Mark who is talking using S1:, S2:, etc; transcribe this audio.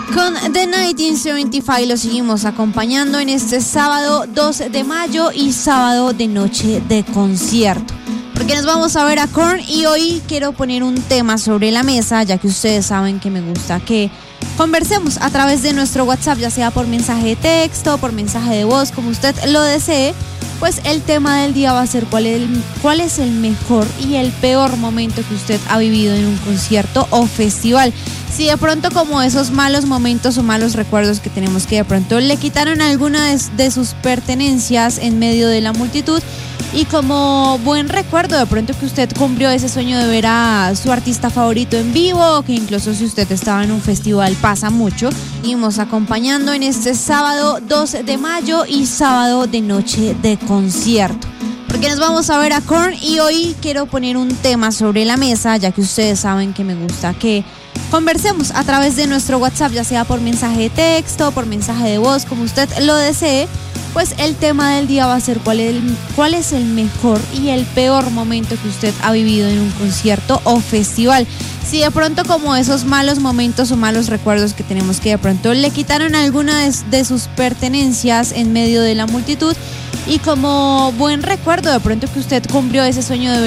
S1: Con The 1975 lo seguimos acompañando en este sábado 2 de mayo y sábado de noche de concierto. Porque nos vamos a ver a Korn y hoy quiero poner un tema sobre la mesa, ya que ustedes saben que me gusta que conversemos a través de nuestro WhatsApp, ya sea por mensaje de texto, por mensaje de voz, como usted lo desee. Pues el tema del día va a ser cuál es el mejor y el peor momento que usted ha vivido en un concierto o festival. Si de pronto como esos malos momentos o malos recuerdos que tenemos, que de pronto le quitaron alguna de sus pertenencias en medio de la multitud, y como buen recuerdo de pronto que usted cumplió ese sueño de ver a su artista favorito en vivo, o que incluso si usted estaba en un festival pasa mucho. Seguimos acompañando en este sábado 2 de mayo y sábado de noche de concierto. Porque nos vamos a ver a Korn y hoy quiero poner un tema sobre la mesa, ya que ustedes saben que me gusta que conversemos a través de nuestro WhatsApp, ya sea por mensaje de texto, por mensaje de voz, como usted lo desee. Pues el tema del día va a ser cuál es el mejor y el peor momento que usted ha vivido en un concierto o festival. Si de pronto como esos malos momentos o malos recuerdos que tenemos, que de pronto le quitaron alguna de sus pertenencias en medio de la multitud, y como buen recuerdo de pronto que usted cumplió ese sueño de ver